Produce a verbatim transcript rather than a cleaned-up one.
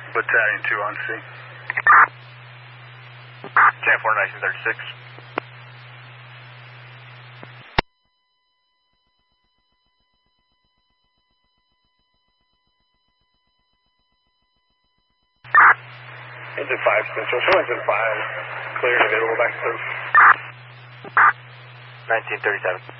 Battalion two on C. ten four, nineteen thirty-six. Engine five, Central. Show engine five. Clear and available back to service. nineteen thirty-seven.